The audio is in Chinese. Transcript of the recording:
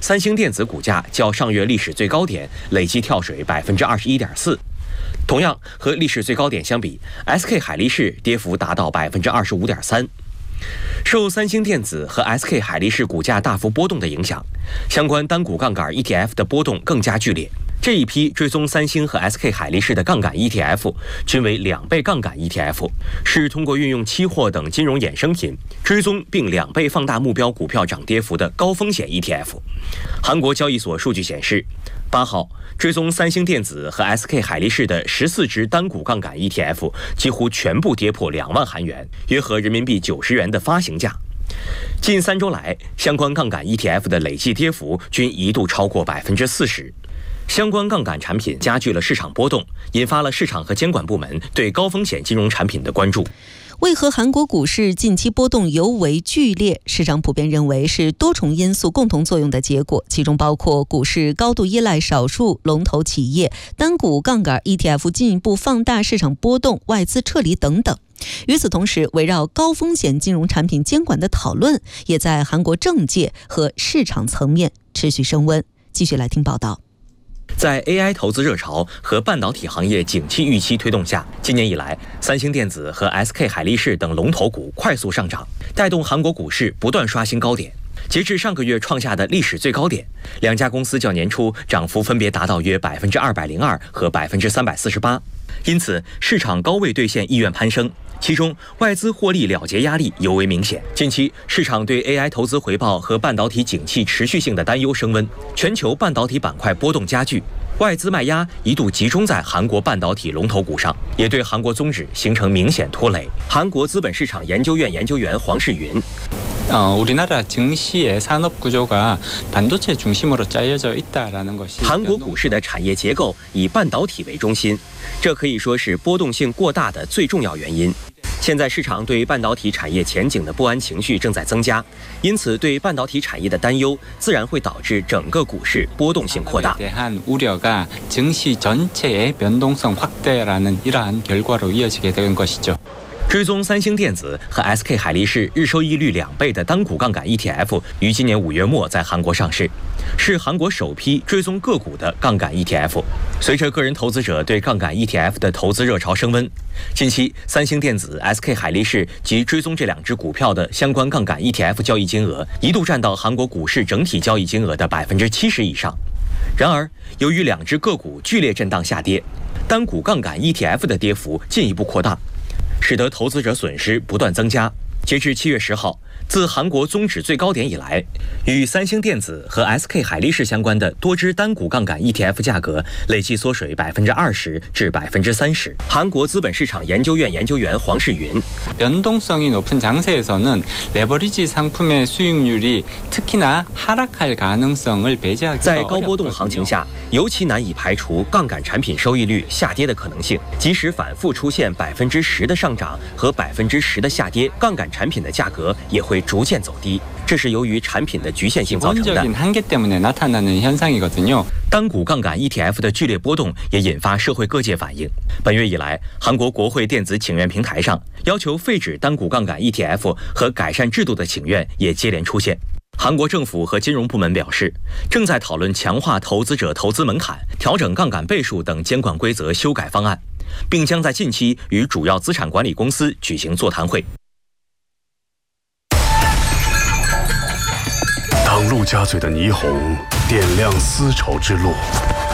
三星电子股价较上月历史最高点累计跳水21.4%。同样和历史最高点相比 ，SK 海力士跌幅达到25.3%。受三星电子和 SK 海力士股价大幅波动的影响，相关单股杠杆 ETF 的波动更加剧烈。这一批追踪三星和 SK 海力士的杠杆 ETF 均为2倍杠杆 ETF， 是通过运用期货等金融衍生品追踪并2倍放大目标股票涨跌幅的高风险 ETF。韩国交易所数据显示，8号追踪三星电子和 SK 海力士的14只单股杠杆 ETF 几乎全部跌破2万韩元，约合人民币90元的发行价。近3周来，相关杠杆 ETF 的累计跌幅均一度超过40%。相关杠杆产品加剧了市场波动，引发了市场和监管部门对高风险金融产品的关注。 为何韩国股市近期波动尤为剧烈？市场普遍认为是多重因素共同作用的结果，其中包括股市高度依赖少数龙头企业、单股杠杆 ETF 进一步放大市场波动、外资撤离等等。与此同时，围绕高风险金融产品监管的讨论也在韩国政界和市场层面持续升温。继续来听报道。 在 AI 投资热潮和半导体行业景气预期推动下，今年以来，三星电子和 SK 海力士等龙头股快速上涨，带动韩国股市不断刷新高点。截至上个月创下的历史最高点，两家公司较年初涨幅分别达到约202%和348%。因此，市场高位兑现意愿攀升。其中，外资获利了结压力尤为明显。近期，市场对 AI 投资回报和半导体景气持续性的担忧升温，全球半导体板块波动加剧，外资卖压一度集中在韩国半导体龙头股上，也对韩国宗指形成明显拖累。韩国资本市场研究院研究员黄世云。 우리나라 증시의 산업 구조가 반도체 중심으로 짜여져 있다라는 것이 韩国股市的产业结构以半导体为中心，这可以说是波动性过大的最重要原因。现在市场对半导体产业前景的不安情绪正在增加，因此对半导体产业的担忧自然会导致整个股市波动性扩大。 대한 우려가 증시 전체의 변동성 확대라는 이러한 결과로 이어지게 된 것이죠. 追踪三星电子和 SK 海力士日收益率2倍的单股杠杆 ETF 于今年5月末在韩国上市，是韩国首批追踪个股的杠杆 ETF。随着个人投资者对杠杆 ETF 的投资热潮升温，近期三星电子、SK 海力士及追踪这2只股票的相关杠杆 ETF 交易金额一度占到韩国股市整体交易金额的70%以上。然而，由于2只个股剧烈震荡下跌，单股杠杆 ETF 的跌幅进一步扩大， 使得投资者损失不断增加。截至7月10号，自韩国宗指最高点以来，与三星电子和 SK 海力士相关的多只单股杠杆 ETF 价格累计缩水20%至30%。韩国资本市场研究院研究员黄世云， 변동성이 높은 장세에서는 레버리지 상품의 수익률이 특히나 하락할 가능성을 배제하기가 在高波动行情下，尤其难以排除杠杆产品收益率下跌的可能性。即使反复出现10%的上涨和10%的下跌，杠杆产品的价格也会逐渐走低，这是由于产品的局限性造成的。 기본적인 한계 때문에 나타나는 현상이거든요. 单股杠杆 ETF 的剧烈波动也引发社会各界反应。本月以来，韩国国会电子请愿平台上要求废止单股杠杆 ETF 和改善制度的请愿也接连出现。韩国政府和金融部门表示，正在讨论强化投资者投资门槛、调整杠杆倍数等监管规则修改方案，并将在近期与主要资产管理公司举行座谈会。 当陆家嘴的霓虹点亮丝绸之路，